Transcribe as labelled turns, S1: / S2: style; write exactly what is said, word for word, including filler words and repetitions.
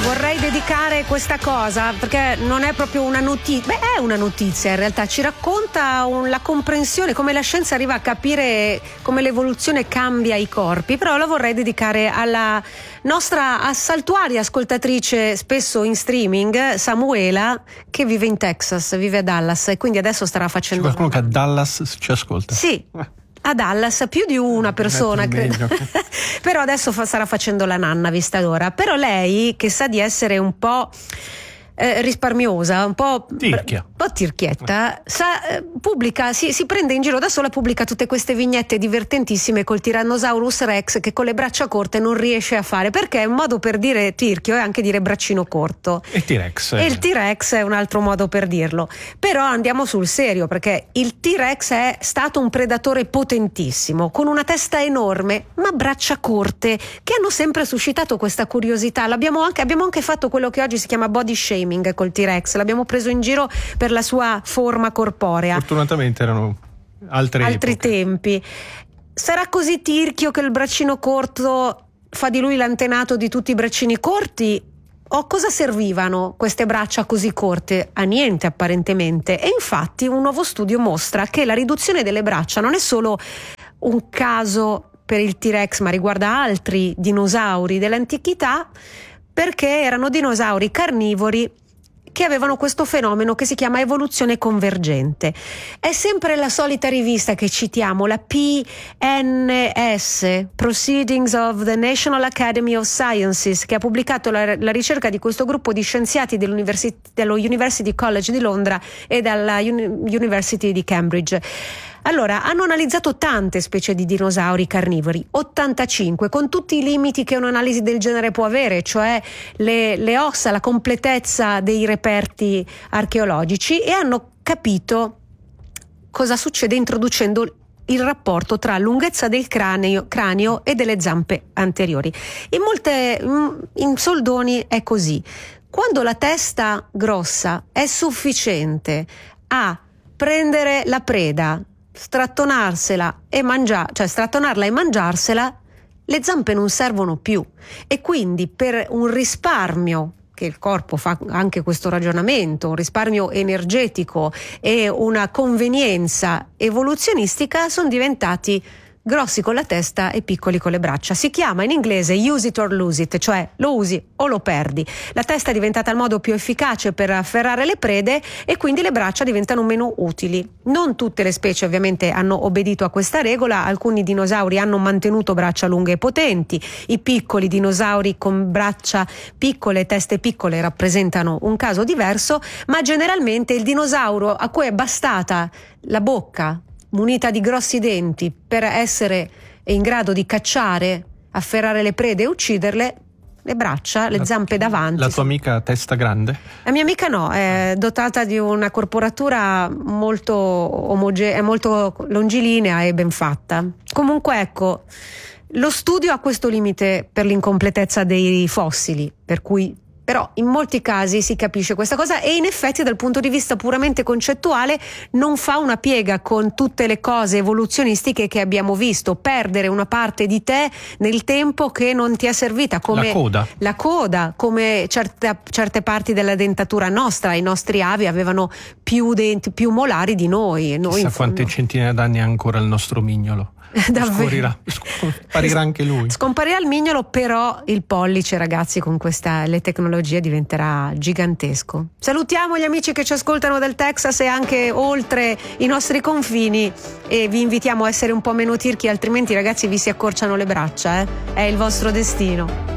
S1: Vorrei dedicare questa cosa perché non è proprio una notizia, beh è una notizia in realtà, ci racconta un, la comprensione, come la scienza arriva a capire come l'evoluzione cambia i corpi, però la vorrei dedicare alla nostra saltuaria ascoltatrice spesso in streaming, Samuela, che vive in Texas, vive a Dallas e quindi adesso starà facendo...
S2: C'è qualcuno che a Dallas ci ascolta?
S1: Sì. A Dallas più di una persona credo. Però adesso fa, starà facendo la nanna vista l'ora. Però lei, che sa di essere un po' eh, risparmiosa, un po'
S2: tirchia,
S1: un po' tirchietta, sa, eh, pubblica, si, si prende in giro da sola, pubblica tutte queste vignette divertentissime col Tyrannosaurus Rex che con le braccia corte non riesce a fare, perché è un modo per dire tirchio è anche dire braccino corto.
S2: E T-Rex.
S1: E il T-Rex è un altro modo per dirlo. Però andiamo sul serio, perché il T-Rex è stato un predatore potentissimo, con una testa enorme, ma braccia corte, che hanno sempre suscitato questa curiosità. L'abbiamo anche, abbiamo anche fatto quello che oggi si chiama body shaming col T-Rex, l'abbiamo preso in giro per la sua forma corporea.
S2: Fortunatamente erano altre
S1: altri
S2: epoche.
S1: tempi. Sarà così tirchio che il braccino corto fa di lui l'antenato di tutti i braccini corti? O cosa servivano queste braccia così corte? A niente apparentemente. E infatti un nuovo studio mostra che la riduzione delle braccia non è solo un caso per il T-Rex, ma riguarda altri dinosauri dell'antichità, perché erano dinosauri carnivori che avevano questo fenomeno che si chiama evoluzione convergente. È sempre la solita rivista che citiamo, la P N S, Proceedings of the National Academy of Sciences, che ha pubblicato la, la ricerca di questo gruppo di scienziati dell'University, dello University College di Londra e dalla Uni- University di Cambridge. Allora, hanno analizzato tante specie di dinosauri carnivori, ottantacinque, con tutti i limiti che un'analisi del genere può avere, cioè le, le ossa, la completezza dei reperti archeologici, e hanno capito cosa succede introducendo il rapporto tra lunghezza del cranio, cranio e delle zampe anteriori. In molte, in soldoni è così. Quando la testa grossa è sufficiente a prendere la preda, strattonarsela e mangiare, cioè strattonarla e mangiarsela, le zampe non servono più, e quindi per un risparmio, che il corpo fa anche questo ragionamento, un risparmio energetico e una convenienza evoluzionistica, sono diventati grossi con la testa e piccoli con le braccia. Si chiama in inglese use it or lose it, cioè lo usi o lo perdi. La testa è diventata il modo più efficace per afferrare le prede e quindi le braccia diventano meno utili. Non tutte le specie ovviamente hanno obbedito a questa regola, alcuni dinosauri hanno mantenuto braccia lunghe e potenti, i piccoli dinosauri con braccia piccole e teste piccole rappresentano un caso diverso, ma generalmente il dinosauro a cui è bastata la bocca munita di grossi denti per essere in grado di cacciare, afferrare le prede e ucciderle, le braccia, le
S2: la,
S1: zampe davanti.
S2: La tua amica testa grande?
S1: La mia amica no, è dotata di una corporatura molto omogenea, è molto longilinea e ben fatta. Comunque ecco, lo studio ha questo limite per l'incompletezza dei fossili, per cui però in molti casi si capisce questa cosa, e in effetti dal punto di vista puramente concettuale non fa una piega con tutte le cose evoluzionistiche che abbiamo visto. Perdere una parte di te nel tempo che non ti è servita, come
S2: la coda,
S1: la coda come certe, certe parti della dentatura nostra. I nostri avi avevano più denti, più molari di noi. Noi
S2: Chissà quante centinaia d'anni ha ancora il nostro mignolo. Scorirà, scomparirà anche lui.
S1: Scomparirà il mignolo, però il pollice, ragazzi, con questa le tecnologie diventerà gigantesco. Salutiamo gli amici che ci ascoltano dal Texas e anche oltre i nostri confini, e vi invitiamo a essere un po' meno tirchi, altrimenti ragazzi vi si accorciano le braccia, eh? È il vostro destino.